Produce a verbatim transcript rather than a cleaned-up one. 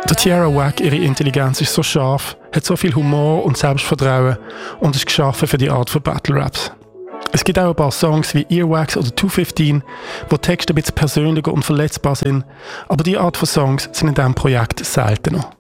Der Tierra Whack, ihre Intelligenz ist so scharf, hat so viel Humor und Selbstvertrauen und ist geschaffen für die Art von Battle Raps. Es gibt auch ein paar Songs wie Earwax oder zwei fünfzehn, wo die Texte ein bisschen persönlicher und verletzbar sind, aber diese Art von Songs sind in diesem Projekt seltener.